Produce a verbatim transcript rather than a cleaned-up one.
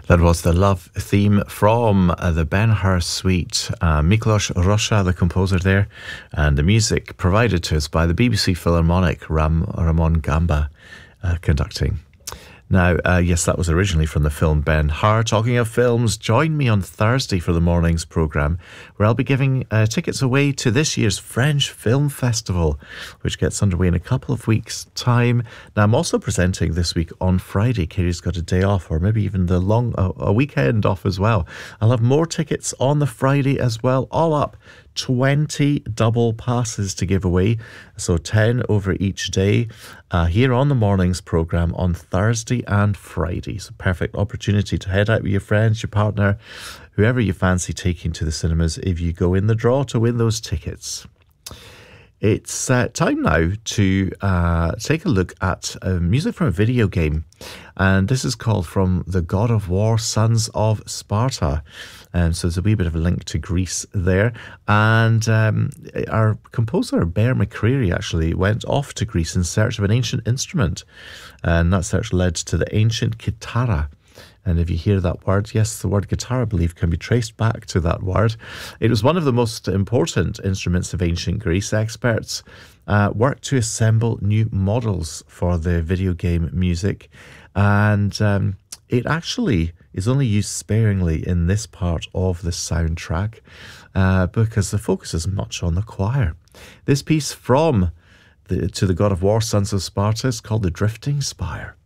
That was the love theme from uh, the Ben-Hur Suite. Uh, Miklos Rozsa, the composer there, and the music provided to us by the B B C Philharmonic, Ram, Ramon Gamba uh, conducting. Now, uh, yes, that was originally from the film Ben-Hur. Talking of films, join me on Thursday for the morning's programme, where I'll be giving uh, tickets away to this year's French Film Festival, which gets underway in a couple of weeks' time. Now, I'm also presenting this week on Friday. Katie's got a day off, or maybe even the long uh, a weekend off as well. I'll have more tickets on the Friday as well, all up. twenty double passes to give away, so ten over each day uh, here on the morning's programme on Thursday and Friday. So perfect opportunity to head out with your friends, your partner, whoever you fancy taking to the cinemas if you go in the draw to win those tickets. It's uh, time now to uh, take a look at uh, music from a video game, and this is called From the God of War, Sons of Sparta. Um, so there's a wee bit of a link to Greece there, and um, our composer Bear McCreary actually went off to Greece in search of an ancient instrument, and that search led to the ancient kitara. And if you hear that word, yes, the word guitar, I believe, can be traced back to that word. It was one of the most important instruments of ancient Greece. Experts uh, worked to assemble new models for the video game music, and um, it actually is only used sparingly in this part of the soundtrack uh, because the focus is much on the choir. This piece from the, To the God of War, Sons of Sparta is called The Drifting Spire.